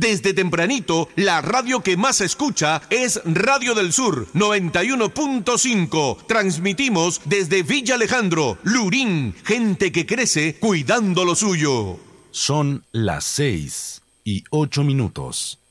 Desde tempranito, la radio que más se escucha es Radio del Sur 91.5. Transmitimos desde Villa Alejandro, Lurín, gente que crece cuidando lo suyo. Son las 6:08.